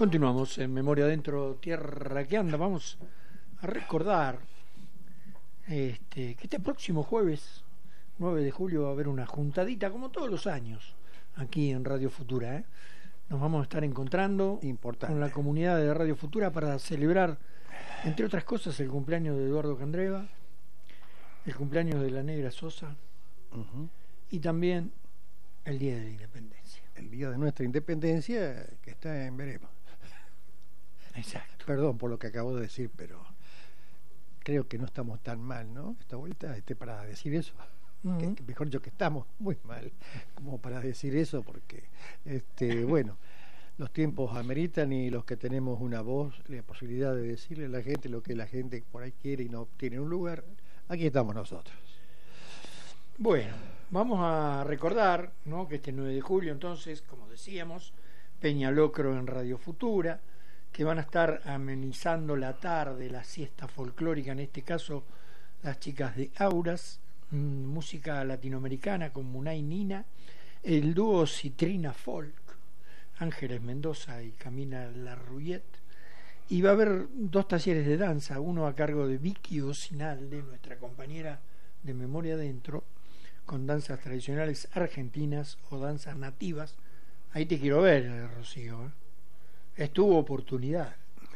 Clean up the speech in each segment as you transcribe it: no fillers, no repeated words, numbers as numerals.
Continuamos en Memoria Adentro, Tierra que Anda. Vamos a recordar que este próximo jueves 9 de julio va a haber una juntadita, como todos los años, aquí en Radio Futura. Nos vamos a estar encontrando con la comunidad de Radio Futura para celebrar, entre otras cosas, el cumpleaños de Eduardo Candreva, el cumpleaños de la Negra Sosa, y también el Día de la Independencia. El día de nuestra independencia, que está en veremos. Exacto. Perdón por lo que acabo de decir, pero creo que no estamos tan mal, ¿no? Esta vuelta, para decir eso. Que mejor dicho, que estamos muy mal como para decir eso, porque bueno, los tiempos ameritan, y los que tenemos una voz, la posibilidad de decirle a la gente lo que la gente por ahí quiere y no tiene un lugar, aquí estamos nosotros. Bueno, vamos a recordar, ¿no?, que este 9 de julio, entonces, como decíamos, Peña Locro en Radio Futura, que van a estar amenizando la tarde, la siesta folclórica, en este caso las chicas de Auras, música latinoamericana con Munay Nina, el dúo Citrina Folk, Ángeles Mendoza y Camila Larruyet, y va a haber 2 talleres de danza, uno a cargo de Vicky Osinalde, nuestra compañera de Memoria Adentro, con danzas tradicionales argentinas o danzas nativas. Ahí te quiero ver, Rocío. Estuvo oportunidad.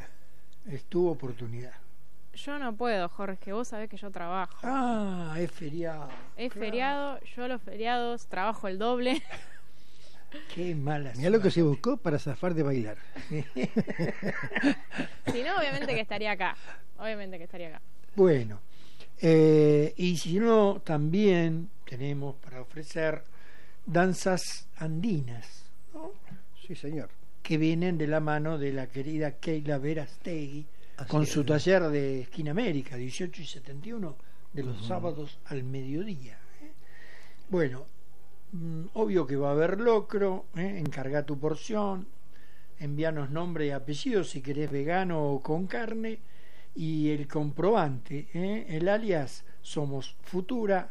Yo no puedo, Jorge, vos sabés que yo trabajo. Ah, es feriado. Es feriado, yo los feriados trabajo el doble. Qué mala. Mirá lo que se buscó para zafar de bailar. Si no, obviamente que estaría acá. Bueno, y si no, también tenemos para ofrecer danzas andinas, ¿no? Sí, señor. Que vienen de la mano de la querida Keila Verastegui, con su taller de Esquina América, 18 y 71, de los sábados al mediodía. Bueno, obvio que va a haber locro, encarga tu porción, envíanos nombre y apellido si querés vegano o con carne, y el comprobante, el alias Somos Futura,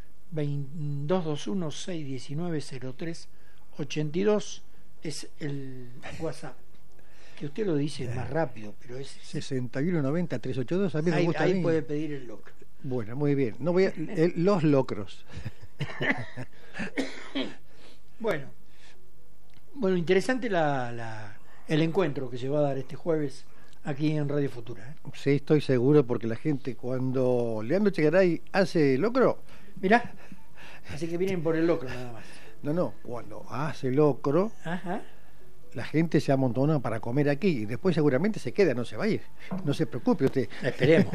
221-619-0382, es el WhatsApp, que usted lo dice más rápido, pero es 6190-382. A mí me gusta. Ahí puede pedir el locro. Bueno, muy bien. No voy a, los locros. Bueno, interesante el encuentro que se va a dar este jueves aquí en Radio Futura. Sí, estoy seguro, porque la gente, cuando Leandro Chegaray hace locro, mirá, así que vienen por el locro nada más. No, cuando hace locro, la gente se amontona para comer aquí, y después seguramente se queda, no se va a ir. No se preocupe usted. Esperemos.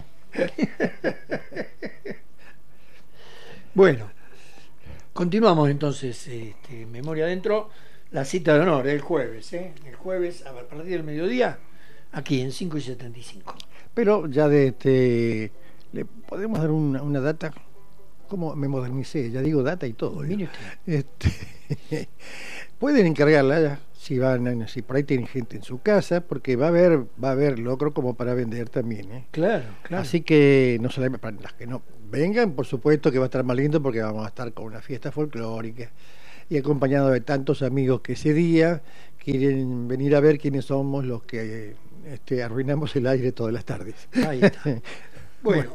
Bueno, continuamos entonces, Memoria Adentro, la cita de honor, el jueves, el jueves a partir del mediodía, aquí en 5 y 75. Pero ya le podemos dar una data. Como me modernicé, ya digo data y todo. Mire usted. Pueden encargarla si por ahí tienen gente en su casa, porque va a haber locro como para vender también. Claro. Así que no solamente para las que no vengan, por supuesto que va a estar más lindo, porque vamos a estar con una fiesta folclórica y acompañado de tantos amigos que ese día quieren venir a ver quiénes somos los que arruinamos el aire todas las tardes. Ahí está. Bueno.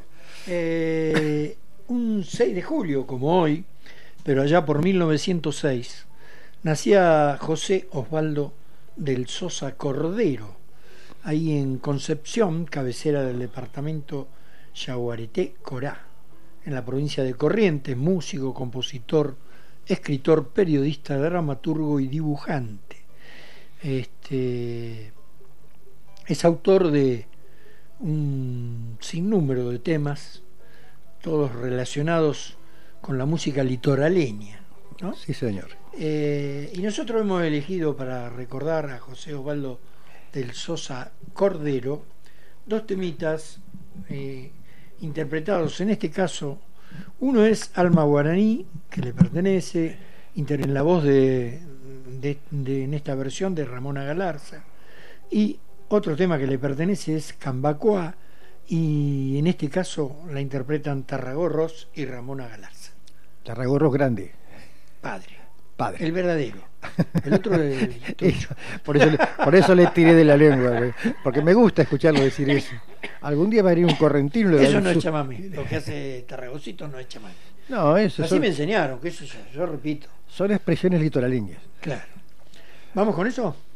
Un 6 de julio, como hoy, pero allá por 1906, nacía José Osvaldo del Sosa Cordero, ahí en Concepción, cabecera del departamento Yaguareté Corá, en la provincia de Corrientes, músico, compositor, escritor, periodista, dramaturgo y dibujante. Es autor de un sinnúmero de temas, todos relacionados con la música litoraleña, ¿no? Sí, señor. Y nosotros hemos elegido, para recordar a José Osvaldo del Sosa Cordero, 2 temitas interpretados, en este caso, uno es Alma Guaraní, que le pertenece, en la voz en esta versión de Ramona Galarza, y otro tema que le pertenece es Cambacoa, y en este caso la interpretan Tarragorros y Ramona Galarza. Tarragorros grande. Padre. padre. El verdadero. El otro es Eso, por eso le tiré de la lengua, güey, porque me gusta escucharlo decir eso. Algún día va a ir un correntino y le va a Eso dar no un es su- chamamé. Lo que hace Tarragocito no es chamamé. No, eso Así me enseñaron, que eso yo repito. son expresiones litoraleñas. Claro. ¿Vamos con eso?